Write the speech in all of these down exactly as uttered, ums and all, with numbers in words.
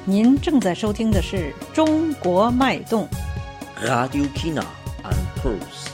您正在收听的是中国脉动 Radio China and Pulse。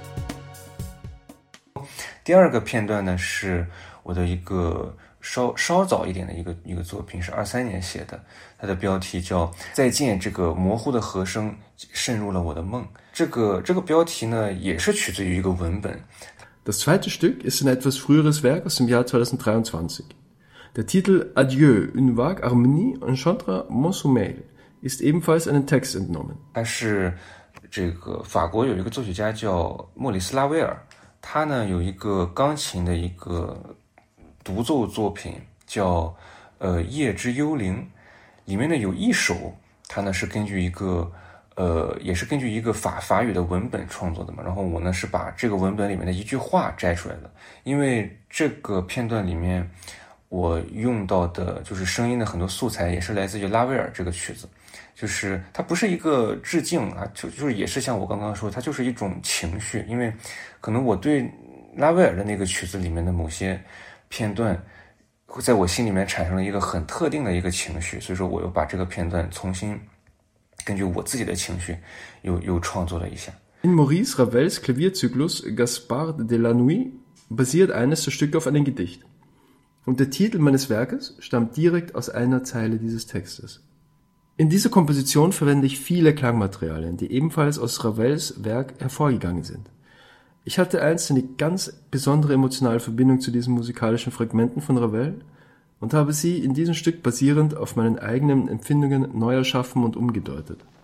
第二个片段呢，是我的一个稍稍早一点的一个一个作品，是二三年写的，它的标题叫《再见，这个模糊的和声渗入了我的梦》。这个这个标题呢，也是取自于一个文本。 Das zweite Stück ist ein etwas früheres Werk aus dem Jahr zwanzig dreiundzwanzig. Der Titel Adieu, une vague harmonie en chantre mon sommeil ist ebenfalls einem Text entnommen. 它是这个法国有一个作曲家叫莫里斯拉威尔，他呢有一个钢琴的一个独奏作品叫呃夜之幽灵，里面呢有一首，它呢是根据一个呃也是根据一个法法语的文本创作的嘛，然后我呢是把这个文本里面的一句话摘出来的，因为这个片段里面我用到的就是声音的很多素材也是来自于拉威尔这个曲子，就是它不是一个致敬啊，就就是也是像我刚刚说，它就是一种情绪，因为可能我对拉威尔的那个曲子里面的某些片段在我心里面产生了一个很特定的一个情绪，所以说我又把这个片段重新根据我自己的情绪又又创作了一下。 In Maurice Ravels Klavierzyklus Gaspard de la Nuit basiert eines der Stücke auf einem Gedicht. Und der Titel meines Werkes stammt direkt aus einer Zeile dieses Textes. In dieser Komposition verwende ich viele Klangmaterialien, die ebenfalls aus Ravels Werk hervorgegangen sind. Ich hatte einst eine ganz besondere emotionale Verbindung zu diesen musikalischen Fragmenten von Ravel und habe sie in diesem Stück basierend auf meinen eigenen Empfindungen neu erschaffen und umgedeutet.